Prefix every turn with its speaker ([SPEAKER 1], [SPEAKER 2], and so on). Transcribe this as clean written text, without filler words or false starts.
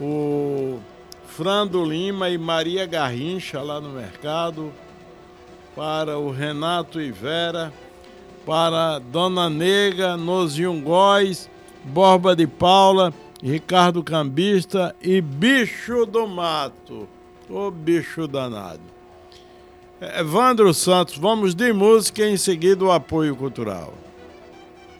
[SPEAKER 1] o Frando Lima e Maria Garrincha lá no mercado, para o Renato e Vera, para Dona Nega, nos Iungóis, Borba de Paula, Ricardo Cambista e Bicho do Mato, o bicho danado. Evandro Santos, vamos de música e em seguida o apoio cultural.